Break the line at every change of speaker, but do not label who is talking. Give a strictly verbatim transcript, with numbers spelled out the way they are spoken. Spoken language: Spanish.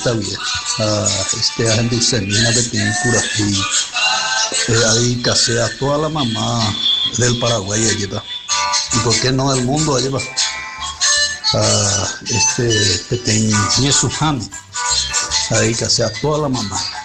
está bien. Ah, este agente Usemina de Pincurají, eh, ahí casé a toda la mamá del Paraguay allí va. ¿Y por qué no del mundo allí va? Ah, este Petén Yesujami, ahí casé a toda la mamá.